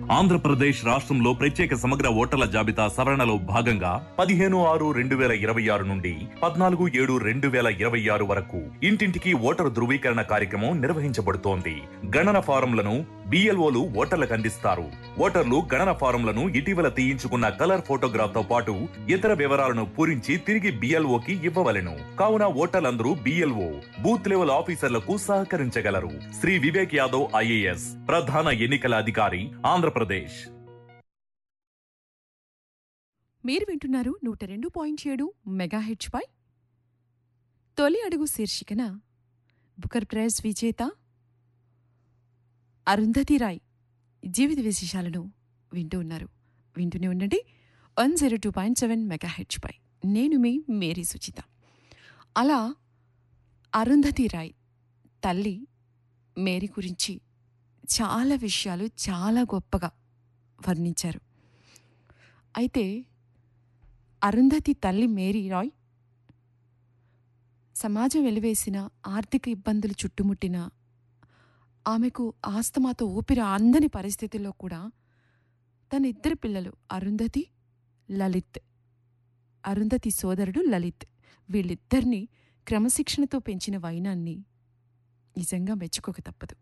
ఆంధ్రప్రదేశ్ రాష్ట్రంలో ప్రత్యేక సమగ్ర ఓటర్ల జాబితా సవరణలో భాగంగా 15/6/2026 నుండి 14/7/2026 వరకు ఇంటింటికి ఓటరు ధృవీకరణ కార్యక్రమం నిర్వహించబడుతోంది. గణన ఫారంలను BLOలు ఓటర్లకు అందిస్తారు. ఓటర్లు గణన ఫారంలను ఇటీవల తీయించుకున్న కలర్ ఫోటోగ్రాఫ్ తో పాటు ఇతర వివరాలను పూరించి తిరిగి BLOకి ఇవ్వవలెను. కావున ఓటర్లందరూ BLO బూత్ లెవెల్ ఆఫీసర్లకు సహకరించగలరు. శ్రీ వివేక్ యాదవ్ IAS ప్రధాన ఎన్నికల అధికారి, ఆంధ్రప్రదేశ్. మీరు వింటున్నారు 102.7 మెగాహెర్ట్జ్ పై తొలి అడుగు శీర్షికన బుకర్ ప్రైజ్ విజేత అరుంధతి రాయ్ జీవిత విశేషాలను వింటూనే ఉండండి 102.7 మెగాహెర్ట్జ్ పై. నేను మీ మేరీ సుచిత. అలా అరుంధతి రాయ్ తల్లి మేరీ గురించి చాలా విషయాలు చాలా గొప్పగా వర్ణించారు. అయితే అరుంధతి తల్లి మేరీ రాయ్ సమాజం వెలివేసిన ఆర్థిక ఇబ్బందులు చుట్టుముట్టిన ఆమెకు ఆస్తమాతో ఊపిరి అందని పరిస్థితుల్లో కూడా తన ఇద్దరు పిల్లలు అరుంధతి సోదరుడు లలిత్ వీళ్ళిద్దరినీ క్రమశిక్షణతో పెంచిన వైనాన్ని నిజంగా మెచ్చుకోక తప్పదు.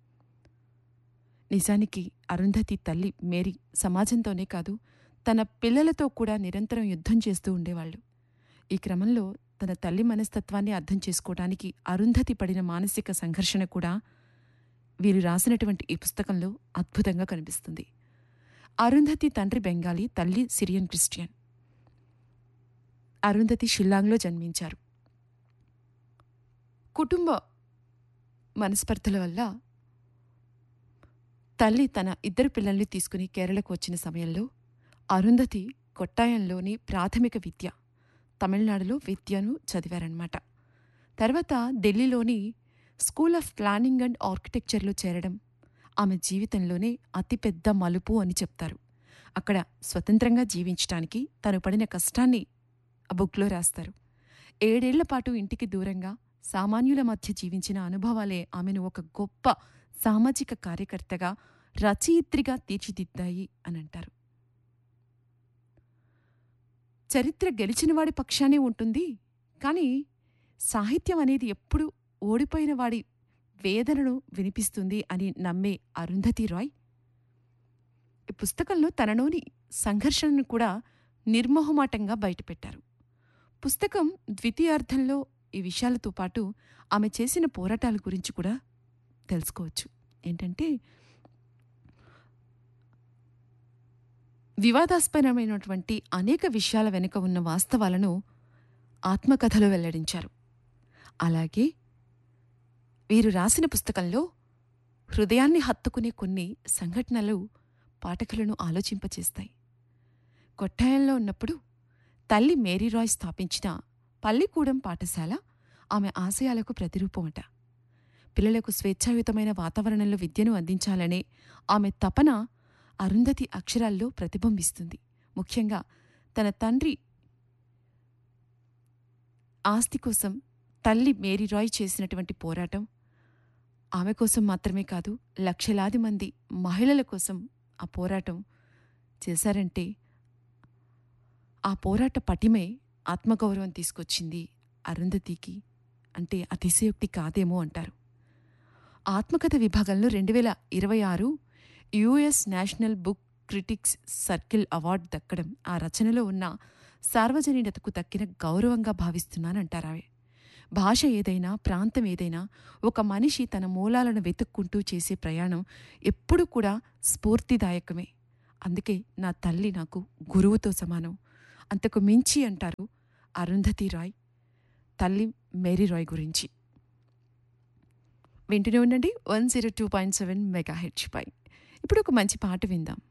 నిజానికి అరుంధతి తల్లి మేరీ సమాజంతోనే కాదు తన పిల్లలతో కూడా నిరంతరం యుద్ధం చేస్తూ ఉండేవాళ్లు. ఈ క్రమంలో తన తల్లి మనస్తత్వాన్ని అర్థం చేసుకోవడానికి అరుంధతి పడిన మానసిక సంఘర్షణ కూడా వీరు రాసినటువంటి ఈ పుస్తకంలో అద్భుతంగా కనిపిస్తుంది. అరుంధతి తండ్రి బెంగాలీ, తల్లి సిరియన్ క్రిస్టియన్. అరుంధతి షిల్లాంగ్లో జన్మించారు. కుటుంబ మనస్పర్ధల వల్ల తల్లి తన ఇద్దరు పిల్లల్ని తీసుకుని కేరళకు వచ్చిన సమయంలో అరుంధతి కొట్టాయంలోని ప్రాథమిక విద్య, తమిళనాడులో విద్యను చదివారన్నమాట. తర్వాత ఢిల్లీలోని స్కూల్ ఆఫ్ ప్లానింగ్ అండ్ ఆర్కిటెక్చర్లో చేరడం ఆమె జీవితంలోనే అతిపెద్ద మలుపు అని చెప్తారు. అక్కడ స్వతంత్రంగా జీవించటానికి తను పడిన కష్టాన్ని ఆ బుక్లో రాస్తారు. 7 ఏళ్ల పాటు ఇంటికి దూరంగా సామాన్యుల మధ్య జీవించిన అనుభవాలే ఆమెను ఒక గొప్ప సామాజిక కార్యకర్తగా, రచయిత్రిగా తీర్చిదిద్దాయి అని అంటారు. చరిత్ర గెలిచినవాడి పక్షానే ఉంటుంది, కానీ సాహిత్యం అనేది ఎప్పుడూ ఓడిపోయిన వాడి వేదనను వినిపిస్తుంది అని నమ్మే అరుంధతి రాయ్ ఈ పుస్తకంలో తనలోని సంఘర్షణను కూడా నిర్మోహమాటంగా బయటపెట్టారు. పుస్తకం ద్వితీయార్థంలో ఈ విషయాలతో పాటు ఆమె చేసిన పోరాటాల గురించి కూడా తెలుసుకోవచ్చు. ఏంటంటే వివాదాస్పదమైనటువంటి అనేక విషయాల వెనుక ఉన్న వాస్తవాలను ఆత్మకథలో వెల్లడించారు. అలాగే వీరు రాసిన పుస్తకంలో హృదయాన్ని హత్తుకునే కొన్ని సంఘటనలు పాఠకులను ఆలోచింపచేస్తాయి. కొట్టాయంలో ఉన్నప్పుడు తల్లి మేరీ రాయ్ స్థాపించిన పల్లికూడం పాఠశాల ఆమె ఆశయాలకు ప్రతిరూపమట. పిల్లలకు స్వేచ్ఛాయుతమైన వాతావరణంలో విద్యను అందించాలనే ఆమె తపన అరుంధతి అక్షరాల్లో ప్రతిబింబిస్తుంది. ముఖ్యంగా తన తండ్రి ఆస్తి కోసం తల్లి మేరీ రాయ్ చేసినటువంటి పోరాటం ఆమె కోసం మాత్రమే కాదు, లక్షలాది మంది మహిళల కోసం ఆ పోరాటం చేశారంటే ఆ పోరాట పటిమే ఆత్మగౌరవం తీసుకొచ్చింది అరుంధతికి అంటే అతిశయోక్తి కాదేమో అంటారు. ఆత్మకథ విభాగంలో 2026 US national book critics circle award దక్కడం ఆ రచనలో ఉన్న సార్వజనీనతకు దక్కిన గౌరవంగా భావిస్తున్నానంటారావే. భాష ఏదైనా, ప్రాంతం ఏదైనా, ఒక మనిషి తన మూలాలను వెతుక్కుంటూ చేసే ప్రయాణం ఎప్పుడూ కూడా స్ఫూర్తిదాయకమే. అందుకే నా తల్లి నాకు గురువుతో సమానం, అంతకు మించి అంటారు అరుంధతి రాయ్ తల్లి మేరీ రాయ్ గురించి. వింటూనే ఉండండి 102.7 మెగాహెర్ట్జ్ పై. ఇప్పుడు ఒక మంచి పాట విందాం.